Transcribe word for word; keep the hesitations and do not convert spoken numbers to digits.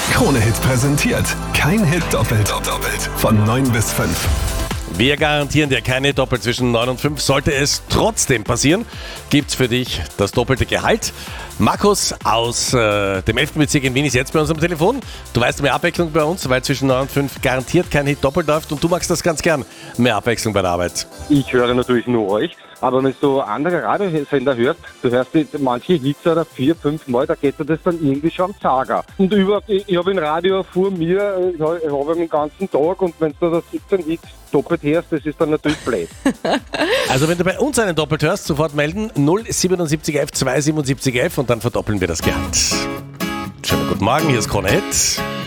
Krone-Hit präsentiert. Kein Hit doppelt. doppelt. Von neun bis fünf. Wir garantieren dir keine Doppel zwischen neun und fünf. Sollte es trotzdem passieren, gibt's für dich das doppelte Gehalt. Markus aus äh, dem elften Bezirk in Wien ist jetzt bei uns am Telefon. Du weißt, mehr Abwechslung bei uns, weil zwischen neun und fünf garantiert kein Hit doppelt läuft und du magst das ganz gern, mehr Abwechslung bei der Arbeit. Ich höre natürlich nur euch, aber wenn du andere Radiosender hörst, du hörst die, manche Hits oder vier, fünf Mal, da geht dir das dann irgendwie schon am Zager. Und überhaupt, ich, ich habe ein Radio vor mir, ich habe hab den ganzen Tag und wenn du da siebzehn Hits doppelt hörst, das ist dann natürlich blöd. Also wenn du bei uns einen doppelt hörst, sofort melden null siebenundsiebzig elf zwei siebenundsiebzig elf und dann verdoppeln wir das Gehalt. Schönen guten Morgen, hier ist Krone Hit.